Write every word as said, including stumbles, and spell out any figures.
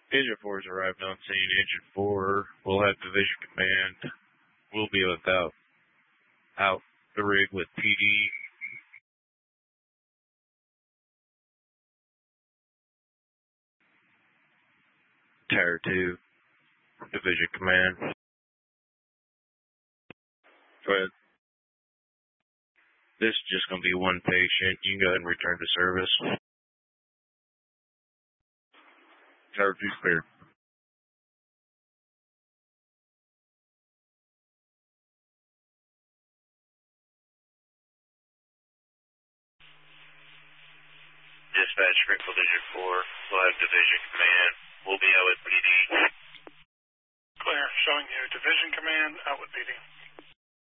Agent four has arrived on scene. Agent four will have division command. We'll be without out the rig with P D. Tower two, division command. Go ahead. This is just going to be one patient. You can go ahead and return to service. Tower two clear. Dispatch, Critical Division four, we'll have division command. We'll be out with P D. Clear, showing you division command, out with P D.